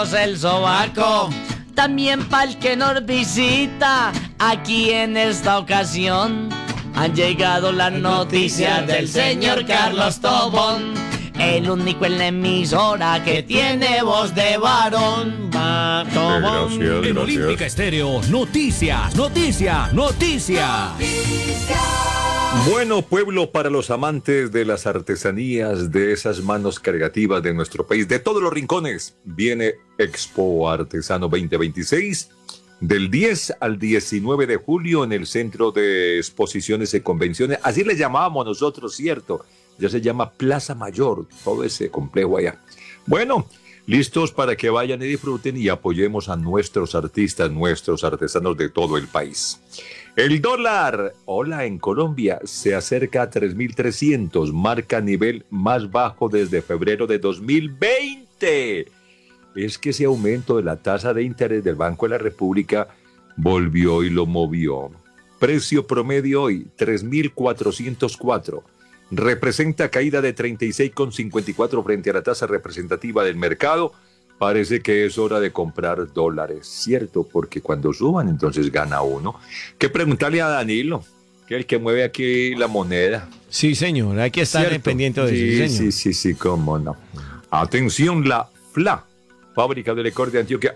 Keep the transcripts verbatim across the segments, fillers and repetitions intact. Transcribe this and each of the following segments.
el sobaco. También pa'l que nos visita aquí en esta ocasión. Han llegado las noticias del señor Carlos Tobón, el único en la emisora que tiene voz de varón. Va, Tobón. Gracias, En gracias. Olímpica Estéreo, noticias, noticias, noticias. Bueno, pueblo, para los amantes de las artesanías, de esas manos cargativas de nuestro país, de todos los rincones, viene Expo Artesano veinte veintiséis, del diez al diecinueve de julio en el Centro de Exposiciones y Convenciones. Así le llamábamos nosotros, ¿cierto? Ya se llama Plaza Mayor, todo ese complejo allá. Bueno, listos para que vayan y disfruten y apoyemos a nuestros artistas, nuestros artesanos de todo el país. El dólar, hola, en Colombia se acerca a tres mil trescientos, marca nivel más bajo desde febrero de dos mil veinte. Es que ese aumento de la tasa de interés del Banco de la República volvió y lo movió. Precio promedio hoy, tres mil cuatrocientos cuatro. Representa caída de treinta y seis coma cincuenta y cuatro frente a la tasa representativa del mercado. Parece que es hora de comprar dólares, ¿cierto? Porque cuando suban, entonces gana uno. Que preguntarle a Danilo, que es el que mueve aquí la moneda. Sí, señor, hay que estar ¿Cierto? pendiente de sí, eso, sí, señor. Sí, sí, sí, cómo no. Atención, la F L A, Fábrica de Licor de Antioquia,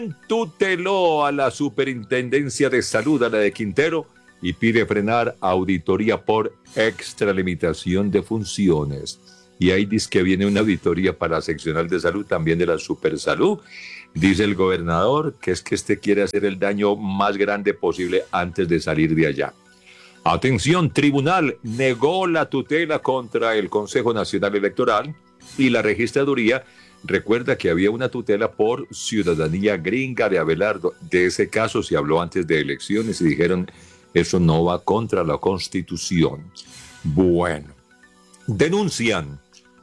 entuteló a la Superintendencia de Salud, a la de Quintero, y pide frenar auditoría por extralimitación de funciones. Y ahí dice que viene una auditoría para la seccional de salud, también de la Supersalud. Dice el gobernador que es que este quiere hacer el daño más grande posible antes de salir de allá. Atención, tribunal negó la tutela contra el Consejo Nacional Electoral y la registraduría recuerda que había una tutela por ciudadanía gringa de Abelardo. De ese caso se habló antes de elecciones y dijeron eso no va contra la Constitución. Bueno, denuncian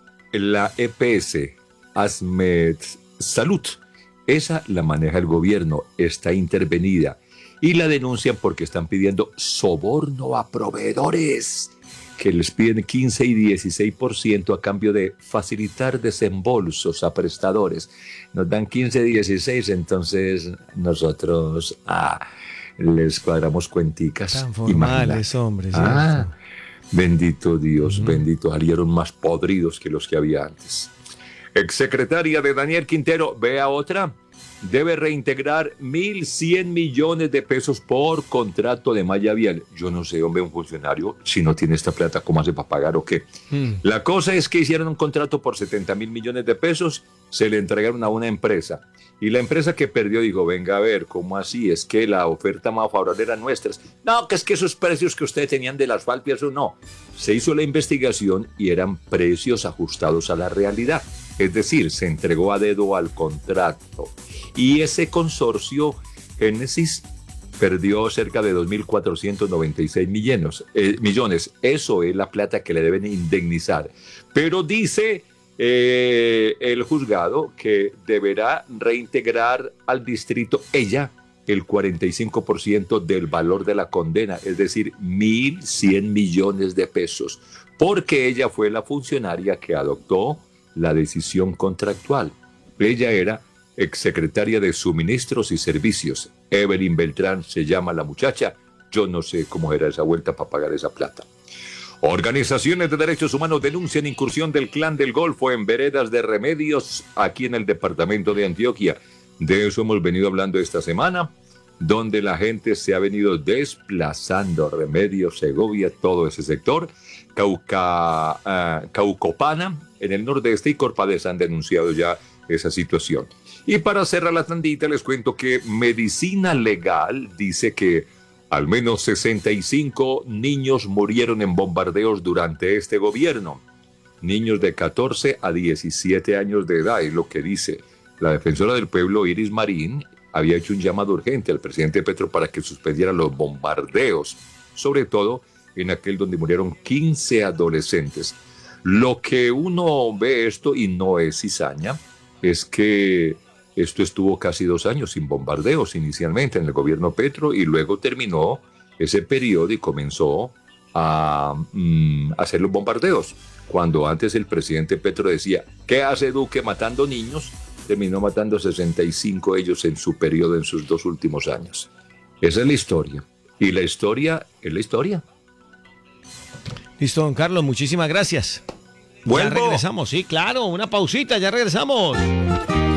la E P S, Asmed Salud. Esa la maneja el gobierno, está intervenida. Y la denuncian porque están pidiendo soborno a proveedores, que les piden quince y dieciséis por ciento a cambio de facilitar desembolsos a prestadores. Nos dan quince, dieciséis, entonces nosotros ah, les cuadramos cuenticas. Tan formales, Imagina. hombres. Ah, bendito Dios, Uh-huh. bendito, salieron más podridos que los que había antes. Exsecretaria de Daniel Quintero, vea otra, debe reintegrar mil cien millones de pesos por contrato de malla vial. Yo no sé, hombre, un funcionario, si no tiene esta plata, ¿cómo hace para pagar o qué? Hmm. La cosa es que hicieron un contrato por setenta mil millones de pesos, se le entregaron a una empresa. Y la empresa que perdió dijo, venga a ver, ¿cómo así? Es que la oferta más favorable era nuestra. No, que es que esos precios que ustedes tenían del asfalto, eso no. Se hizo la investigación y eran precios ajustados a la realidad. Es decir, se entregó a dedo al contrato. Y ese consorcio, Génesis, perdió cerca de dos mil cuatrocientos noventa y seis millones, eh, millones. Eso es la plata que le deben indemnizar. Pero dice eh, el juzgado que deberá reintegrar al distrito ella el cuarenta y cinco por ciento del valor de la condena, es decir, mil cien millones de pesos, porque ella fue la funcionaria que adoptó la decisión contractual. Ella era exsecretaria de Suministros y Servicios. Evelyn Beltrán se llama la muchacha. Yo no sé cómo era esa vuelta para pagar esa plata. Organizaciones de derechos humanos denuncian incursión del Clan del Golfo en veredas de Remedios aquí en el departamento de Antioquia. De eso hemos venido hablando esta semana, donde la gente se ha venido desplazando. Remedios, Segovia, todo ese sector. Cauca, uh, Caucopana, en el nordeste, y Corpades han denunciado ya esa situación. Y para cerrar la tandita, les cuento que Medicina Legal dice que al menos sesenta y cinco niños murieron en bombardeos durante este gobierno. Niños de catorce a diecisiete años de edad, es lo que dice. La defensora del pueblo, Iris Marín, había hecho un llamado urgente al presidente Petro para que suspendiera los bombardeos, sobre todo en aquel donde murieron quince adolescentes. Lo que uno ve esto, y no es cizaña, es que esto estuvo casi dos años sin bombardeos inicialmente en el gobierno Petro y luego terminó ese periodo y comenzó a mm, hacer los bombardeos. Cuando antes el presidente Petro decía, ¿qué hace Duque matando niños? terminó matando sesenta y cinco ellos en su periodo, en sus dos últimos años. Esa es la historia. Y la historia es la historia. Listo, don Carlos, muchísimas gracias. ¿Vuelvo? Ya regresamos, sí, claro, una pausita, ya regresamos.